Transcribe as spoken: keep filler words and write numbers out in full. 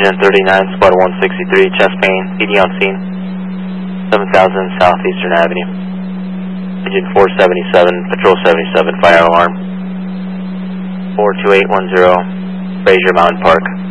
Agent thirty-nine, Squad one sixty-three, chest pain, P D on scene, seven thousand Southeastern Avenue. Agent four seventy-seven, Patrol seventy-seven, fire alarm, four two eight one zero, Fraser Mountain Park.